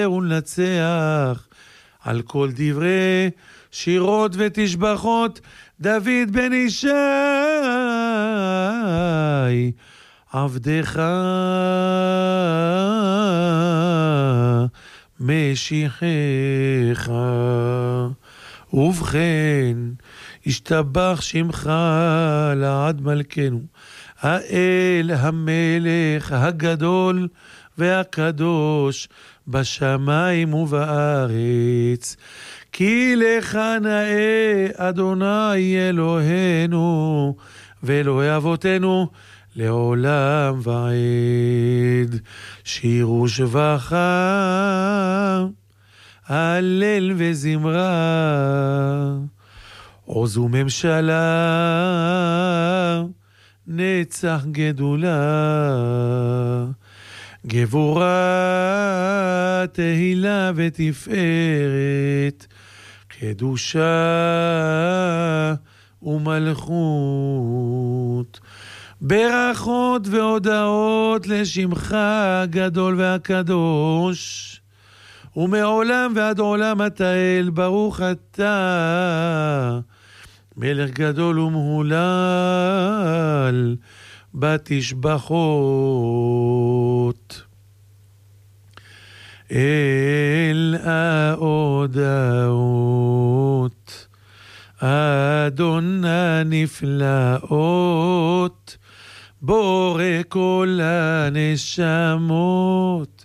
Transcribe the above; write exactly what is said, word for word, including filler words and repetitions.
ולנצח על כל דברי שירות ותשבחות דוד בן ישי עבדך משיחך. ובכן השתבח שמך לעד מלכנו האל המלך הגדול והקדוש בשמיים ובארץ, כי לך נאה אדוני אלוהינו ואלוהי אבותינו לעולם ועד. שירו שבחה הלל וזמרה, עוז וממשלה נצח גדולה, גבורה תהילה ותפארת, קדושה ומלכות. ברכות והודעות לשמך הגדול והקדוש, ומעולם ועד עולם אתה אל, ברוך אתה מלך גדול ומהולל בתשבחות. אל ההודעות אדון הנפלאות, בורא כל הנשמות,